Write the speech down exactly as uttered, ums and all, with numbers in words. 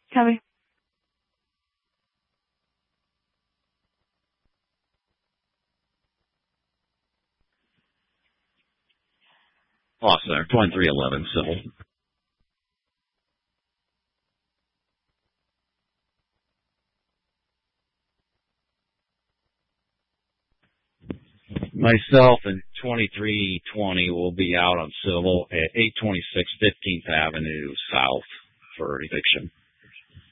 Copy. Lost there. twenty-three eleven civil. Myself and twenty-three twenty will be out on civil at eight twenty-six fifteenth Avenue South for eviction.